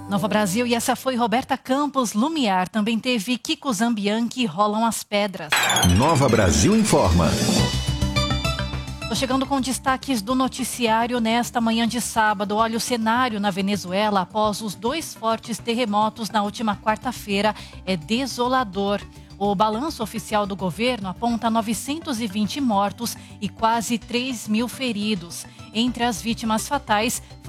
Nova Brasil, e essa foi Roberta Campos Lumiar. Também teve Kiko Zambianchi, Rolam as Pedras. Nova Brasil informa. Estou chegando com destaques do noticiário nesta manhã de sábado. Olha, o cenário na Venezuela após os 2 fortes terremotos na última quarta-feira é desolador. O balanço oficial do governo aponta 920 mortos e quase 3.000 feridos. Entre as vítimas fatais,